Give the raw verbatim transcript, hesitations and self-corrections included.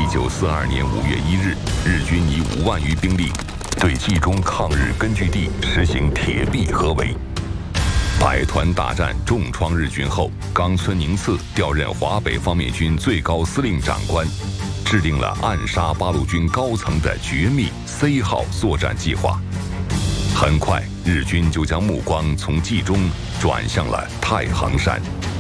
一九四二年五月一日，日军以五万余兵力对冀中抗日根据地实行铁壁合围。百团大战重创日军后，冈村宁次调任华北方面军最高司令长官，制定了暗杀八路军高层的绝密 C 号作战计划。很快，日军就将目光从冀中转向了太行山。